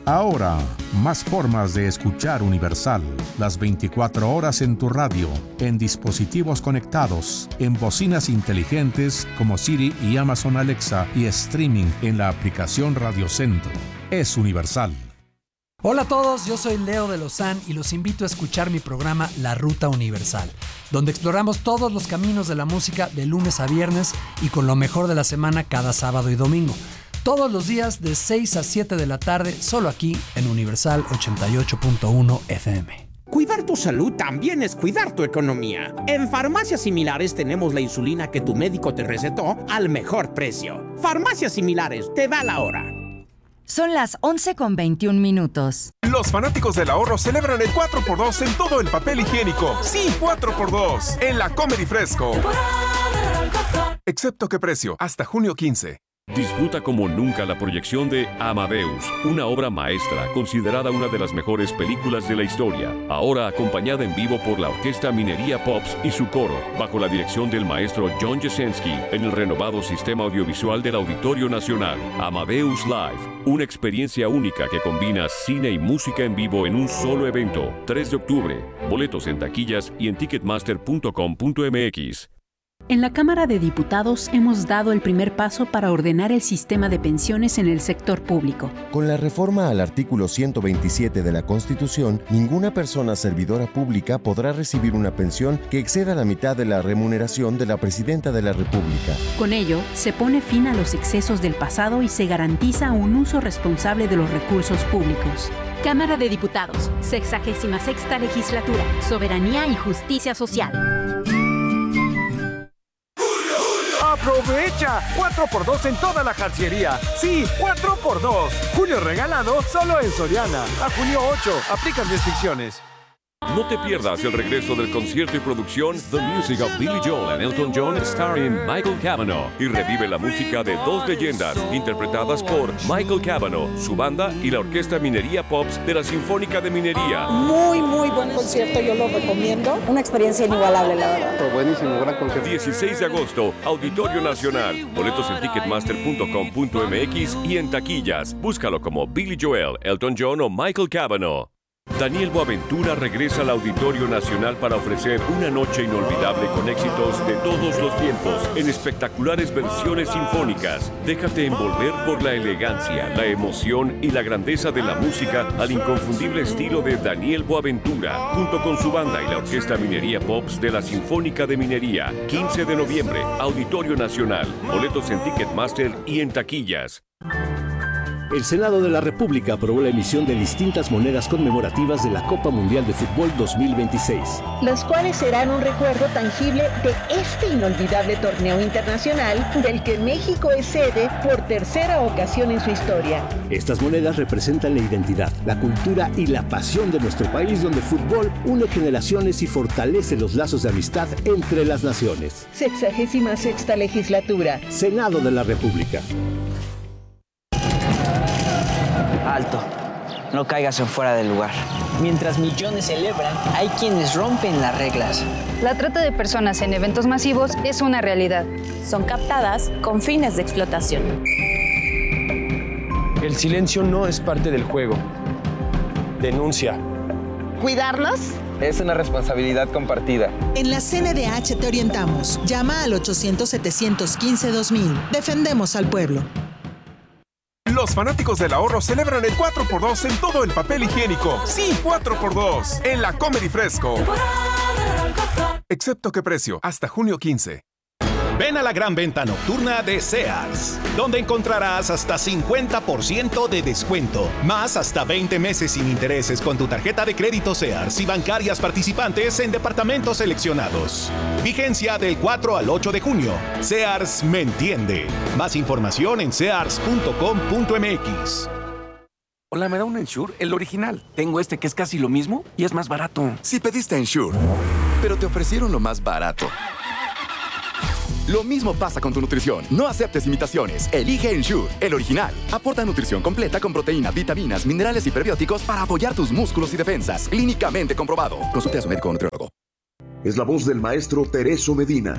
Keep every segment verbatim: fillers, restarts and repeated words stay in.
Ahora, más formas de escuchar Universal. Las veinticuatro horas en tu radio, en dispositivos conectados, en bocinas inteligentes como Siri y Amazon Alexa y streaming en la aplicación Radio Centro. Es Universal. Hola a todos, yo soy Leo de Lozán y los invito a escuchar mi programa La Ruta Universal, donde exploramos todos los caminos de la música de lunes a viernes y con lo mejor de la semana cada sábado y domingo. Todos los días de seis a siete de la tarde, solo aquí en Universal ochenta y ocho punto uno F M. Cuidar tu salud también es cuidar tu economía. En Farmacias Similares tenemos la insulina que tu médico te recetó al mejor precio. Farmacias Similares, te da la hora. Son las once con veintiún minutos. Los fanáticos del ahorro celebran el cuatro por dos en todo el papel higiénico. Sí, cuatro por dos en la Comedy Fresco. Excepto qué precio, hasta junio quince. Disfruta como nunca la proyección de Amadeus, una obra maestra considerada una de las mejores películas de la historia, ahora acompañada en vivo por la Orquesta Minería Pops y su coro, bajo la dirección del maestro John Jasenski, en el renovado sistema audiovisual del Auditorio Nacional. Amadeus Live, una experiencia única que combina cine y música en vivo en un solo evento. tres de octubre, boletos en taquillas y en ticketmaster punto com punto m x. En la Cámara de Diputados hemos dado el primer paso para ordenar el sistema de pensiones en el sector público. Con la reforma al artículo ciento veintisiete de la Constitución, ninguna persona servidora pública podrá recibir una pensión que exceda la mitad de la remuneración de la Presidenta de la República. Con ello, se pone fin a los excesos del pasado y se garantiza un uso responsable de los recursos públicos. Cámara de Diputados, sexagésima sexta legislatura, Soberanía y Justicia Social. ¡Aprovecha! cuatro por dos en toda la jarciería. Sí, cuatro por dos. Julio regalado solo en Soriana. A junio ocho. Aplican restricciones. No te pierdas el regreso del concierto y producción The Music of Billy Joel and Elton John starring Michael Cavanaugh y revive la música de dos leyendas interpretadas por Michael Cavanaugh, su banda y la Orquesta Minería Pops de la Sinfónica de Minería. Muy, muy buen concierto, yo lo recomiendo. Una experiencia inigualable, la verdad. Oh, buenísimo, gran concierto. dieciséis de agosto, Auditorio Nacional. Boletos en ticketmaster punto com punto m x y en taquillas. Búscalo como Billy Joel, Elton John o Michael Cavanaugh. Daniel Boaventura regresa al Auditorio Nacional para ofrecer una noche inolvidable con éxitos de todos los tiempos en espectaculares versiones sinfónicas. Déjate envolver por la elegancia, la emoción y la grandeza de la música al inconfundible estilo de Daniel Boaventura, junto con su banda y la Orquesta Minería Pops de la Sinfónica de Minería. quince de noviembre, Auditorio Nacional. Boletos en Ticketmaster y en taquillas. El Senado de la República aprobó la emisión de distintas monedas conmemorativas de la Copa Mundial de Fútbol dos mil veintiséis. Las cuales serán un recuerdo tangible de este inolvidable torneo internacional del que México es sede por tercera ocasión en su historia. Estas monedas representan la identidad, la cultura y la pasión de nuestro país, donde el fútbol une generaciones y fortalece los lazos de amistad entre las naciones. Sexagésima sexta legislatura. Senado de la República. Alto, no caigas en fuera del lugar. Mientras millones celebran, hay quienes rompen las reglas. La trata de personas en eventos masivos es una realidad. Son captadas con fines de explotación. El silencio no es parte del juego. Denuncia. ¿Cuidarnos? Es una responsabilidad compartida. En la C N D H te orientamos. Llama al ochocientos, setecientos quince, dos mil. Defendemos al pueblo. Los fanáticos del ahorro celebran el cuatro por dos en todo el papel higiénico. Sí, cuatro por dos en la Comedy Fresco. Excepto qué precio, hasta junio quince. Ven a la gran venta nocturna de Sears, donde encontrarás hasta cincuenta por ciento de descuento, más hasta veinte meses sin intereses con tu tarjeta de crédito Sears y bancarias participantes en departamentos seleccionados. Vigencia del cuatro al ocho de junio. Sears me entiende. Más información en sears punto com punto m x. Hola, ¿me da un Ensure? El original. Tengo este que es casi lo mismo y es más barato. Si pediste Ensure, pero te ofrecieron lo más barato. Lo mismo pasa con tu nutrición. No aceptes imitaciones. Elige Ensure, el original. Aporta nutrición completa con proteína, vitaminas, minerales y prebióticos para apoyar tus músculos y defensas. Clínicamente comprobado. Consulte a su médico o nutriólogo. Es la voz del maestro Tereso Medina.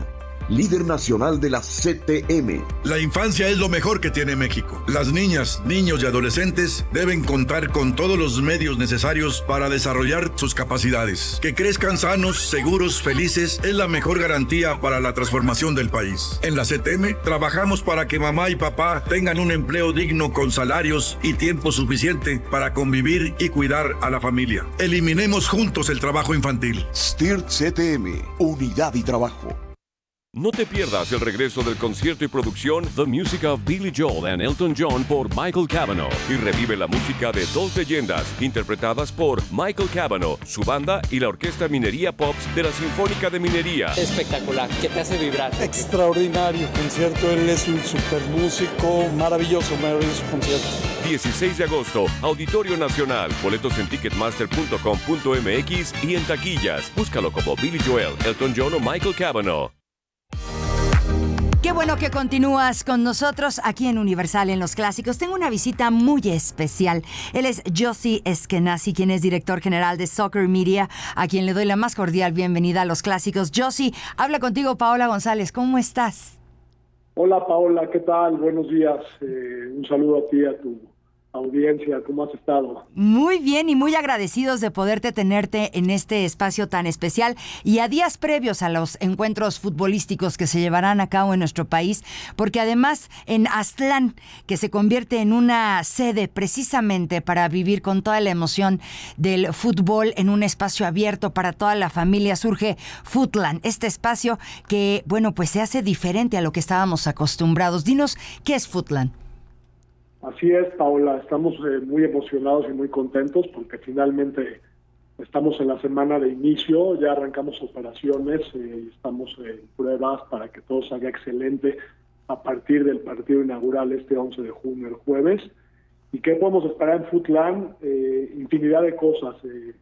líder nacional de la C T M. La infancia es lo mejor que tiene México. Las niñas, niños y adolescentes deben contar con todos los medios necesarios para desarrollar sus capacidades. Que crezcan sanos, seguros, felices es la mejor garantía para la transformación del país. En la C T M trabajamos para que mamá y papá tengan un empleo digno con salarios y tiempo suficiente para convivir y cuidar a la familia. Eliminemos juntos el trabajo infantil. S T I R T C T M, unidad y trabajo. No te pierdas el regreso del concierto y producción The Music of Billy Joel and Elton John por Michael Cavanaugh y revive la música de dos leyendas interpretadas por Michael Cavanaugh, su banda y la Orquesta Minería Pops de la Sinfónica de Minería. Espectacular, que te hace vibrar. Extraordinario concierto, él es un super músico, maravilloso, maravilloso concierto. dieciséis de agosto, Auditorio Nacional, boletos en ticketmaster punto com punto m x y en taquillas. Búscalo como Billy Joel, Elton John o Michael Cavanaugh. Qué bueno que continúas con nosotros aquí en Universal en Los Clásicos. Tengo una visita muy especial. Él es Yossi Eskenazi, quien es director general de Soccer Media, a quien le doy la más cordial bienvenida a Los Clásicos. Yossi, habla contigo Paola González. ¿Cómo estás? Hola Paola, ¿qué tal? Buenos días. Eh, un saludo a ti y a tu audiencia. ¿Cómo has estado? Muy bien y muy agradecidos de poderte tenerte en este espacio tan especial y a días previos a los encuentros futbolísticos que se llevarán a cabo en nuestro país, porque además en Aztlán, que se convierte en una sede precisamente para vivir con toda la emoción del fútbol en un espacio abierto para toda la familia, surge Footland, este espacio que, bueno, pues se hace diferente a lo que estábamos acostumbrados. Dinos, ¿qué es Footland? Así es, Paola, estamos eh, muy emocionados y muy contentos porque finalmente estamos en la semana de inicio, ya arrancamos operaciones, eh, estamos en pruebas para que todo salga excelente a partir del partido inaugural este once de junio, el jueves. ¿Y qué podemos esperar en Footland? Eh, infinidad de cosas. Eh.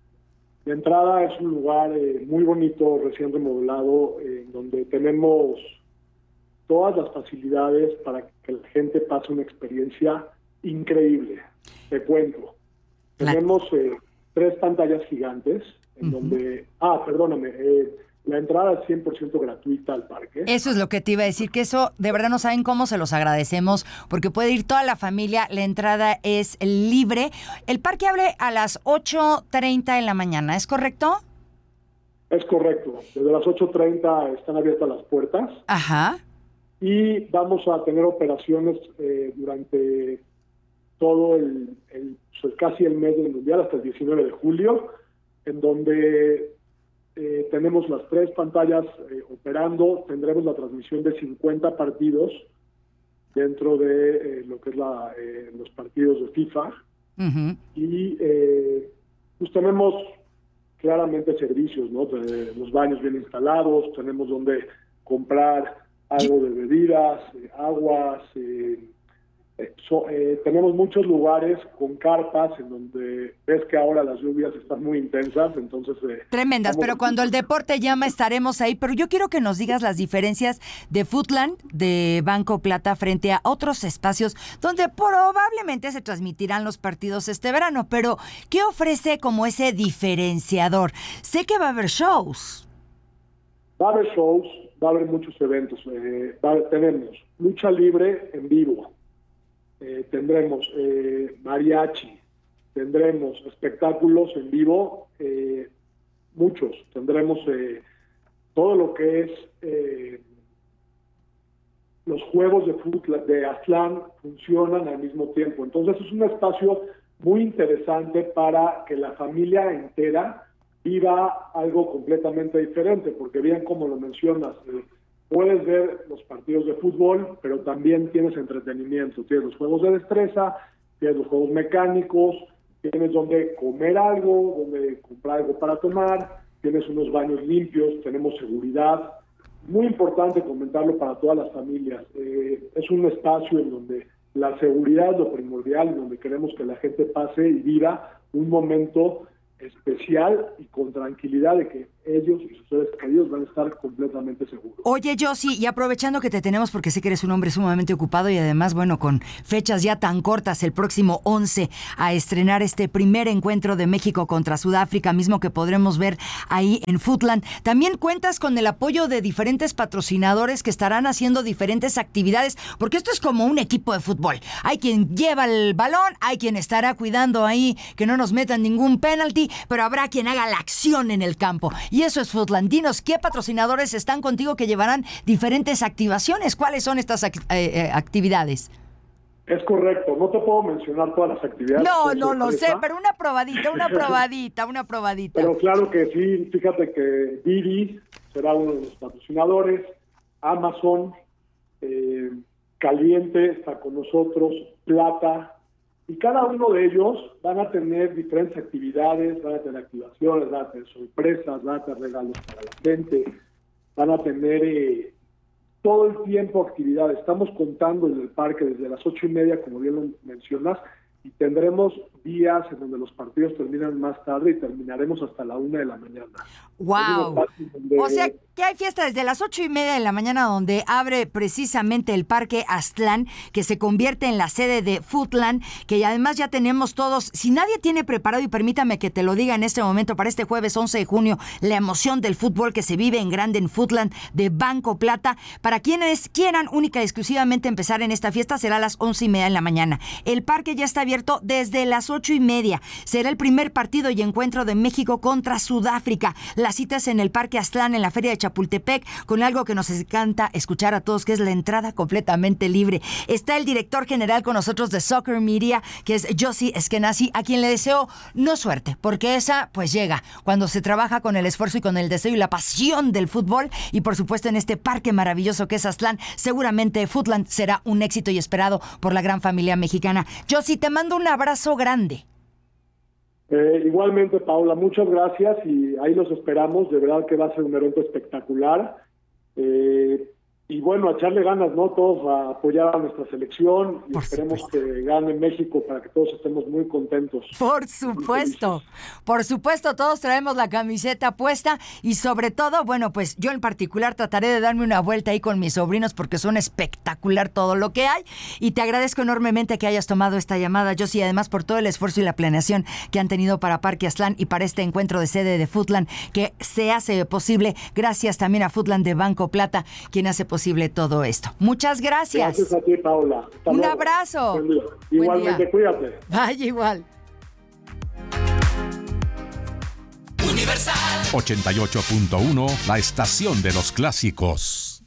De entrada es un lugar eh, muy bonito, recién remodelado, eh, donde tenemos todas las facilidades para que la gente pase una experiencia increíble. Te cuento. La... Tenemos eh, tres pantallas gigantes en uh-huh. donde... Ah, perdóname. Eh, la entrada es cien por ciento gratuita al parque. Eso es lo que te iba a decir, que eso de verdad no saben cómo se los agradecemos, porque puede ir toda la familia, la entrada es libre. El parque abre a las ocho treinta de la mañana, ¿es correcto? Es correcto. Desde las ocho treinta están abiertas las puertas. Ajá. Y vamos a tener operaciones eh, durante todo el, el pues, casi el mes del Mundial, hasta el diecinueve de julio, en donde eh, tenemos las tres pantallas eh, operando, tendremos la transmisión de cincuenta partidos dentro de eh, lo que es la, eh, los partidos de FIFA. Uh-huh. Y eh, pues tenemos claramente servicios, ¿no? De, los baños bien instalados, tenemos donde comprar algo de bebidas, eh, aguas, eh, eh, so, eh, tenemos muchos lugares con carpas en donde ves que ahora las lluvias están muy intensas, entonces... Eh, Tremendas, pero cuando el deporte llama estaremos ahí, pero yo quiero que nos digas las diferencias de Footland, de Banco Plata, frente a otros espacios donde probablemente se transmitirán los partidos este verano, pero ¿qué ofrece como ese diferenciador? Sé que va a haber shows. Va a haber shows, va a haber muchos eventos. Eh, va a, tenemos lucha libre en vivo, eh, tendremos eh, mariachi, tendremos espectáculos en vivo, eh, muchos. Tendremos eh, todo lo que es eh, los juegos de fútbol de Aztlán funcionan al mismo tiempo. Entonces es un espacio muy interesante para que la familia entera viva algo completamente diferente, porque bien como lo mencionas, eh, puedes ver los partidos de fútbol, pero también tienes entretenimiento, tienes los juegos de destreza, tienes los juegos mecánicos, tienes donde comer algo, donde comprar algo para tomar, tienes unos baños limpios, tenemos seguridad. Muy importante comentarlo para todas las familias. Eh, es un espacio en donde la seguridad es lo primordial, en donde queremos que la gente pase y viva un momento especial y con tranquilidad de que ellos y sus seres queridos van a estar completamente seguros. Oye, Josi, y aprovechando que te tenemos porque sé que eres un hombre sumamente ocupado y además, bueno, con fechas ya tan cortas, el próximo once a estrenar este primer encuentro de México contra Sudáfrica, mismo que podremos ver ahí en Footland. También cuentas con el apoyo de diferentes patrocinadores que estarán haciendo diferentes actividades, porque esto es como un equipo de fútbol. Hay quien lleva el balón, hay quien estará cuidando ahí que no nos metan ningún penalti, pero habrá quien haga la acción en el campo. Y eso es Footland. Dinos, ¿qué patrocinadores están contigo que llevarán diferentes activaciones? ¿Cuáles son estas act- eh, eh, actividades? Es correcto, no te puedo mencionar todas las actividades. No, no lo sé, pero una probadita, una probadita, una probadita. Pero claro que sí, fíjate que Didi será uno de los patrocinadores, Amazon, eh, Caliente está con nosotros, Plata, y cada uno de ellos van a tener diferentes actividades, van a tener activaciones, van a tener sorpresas, van a tener regalos para la gente, van a tener eh, todo el tiempo actividades. Estamos contando en el parque desde las ocho y media, como bien lo mencionas, y tendremos días en donde los partidos terminan más tarde y terminaremos hasta la una de la mañana. ¡Wow! Donde... O sea, que hay fiesta desde las ocho y media de la mañana donde abre precisamente el Parque Aztlán, que se convierte en la sede de Footland, que además ya tenemos todos, si nadie tiene preparado, y permítame que te lo diga en este momento, para este jueves once de junio, la emoción del fútbol que se vive en grande en Footland de Banco Plata. Para quienes quieran única y exclusivamente empezar en esta fiesta, será a las once y media de la mañana. El parque ya está abierto desde las ocho y media. Será el primer partido y encuentro de México contra Sudáfrica. La cita es en el Parque Aztlán, en la Feria de Chapultepec, con algo que nos encanta escuchar a todos, que es la entrada completamente libre. Está el director general con nosotros de Soccer Media, que es Josi Eskenazi, a quien le deseo no suerte, porque esa pues llega cuando se trabaja con el esfuerzo y con el deseo y la pasión del fútbol, y por supuesto en este parque maravilloso que es Aztlán. Seguramente Footland será un éxito y esperado por la gran familia mexicana. Josi, te mando un abrazo grande. Eh, igualmente, Paula, muchas gracias y ahí los esperamos. De verdad que va a ser un evento espectacular. Eh, y bueno, a echarle ganas, ¿no? Todos a apoyar a nuestra selección y por esperemos supuesto que gane México para que todos estemos muy contentos. Por supuesto, por supuesto, todos traemos la camiseta puesta y sobre todo, bueno, pues yo en particular trataré de darme una vuelta ahí con mis sobrinos porque son espectacular todo lo que hay, y te agradezco enormemente que hayas tomado esta llamada, Josi, y además por todo el esfuerzo y la planeación que han tenido para Parque Aztlán y para este encuentro de sede de Footland que se hace posible gracias también a Footland de Banco Plata, quien hace posible todo esto. Muchas gracias. Gracias a ti, Paula. Hasta Un luego. abrazo. Buen día. Igualmente, día. Cuídate. Vaya igual. Universal ochenta y ocho punto uno, la estación de los clásicos.